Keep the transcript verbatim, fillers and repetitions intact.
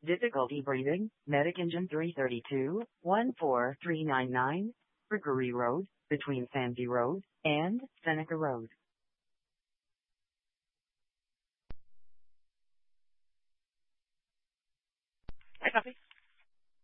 Difficulty breathing, Medic Engine three thirty-two, one four three nine nine, Rickery Road, between Sandy Road and Seneca Road. Hi, Coffee.